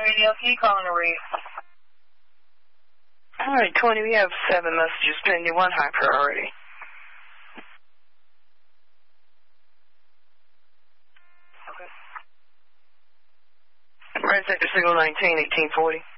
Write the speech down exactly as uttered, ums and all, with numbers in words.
Radio, can you call in a read? All right, twenty, we have seven messages pending, one high priority. Okay. Red sector signal nineteen, eighteen forty.